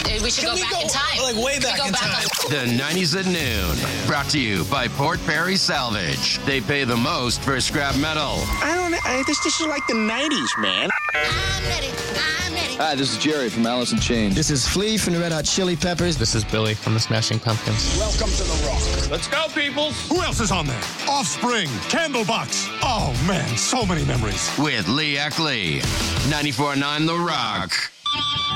We should go back in time. Like way back in time. The 90s at noon. Brought to you by Port Perry Salvage. They pay the most for scrap metal. This is like the 90s, man. I'm ready. Hi, this is Jerry from Alice in Chains. This is Flea from the Red Hot Chili Peppers. This is Billy from the Smashing Pumpkins. Welcome to the Rock. Let's go, peoples. Who else is on there? Offspring, Candlebox. Oh, man, so many memories. With Lee Eckley. 94.9 The Rock.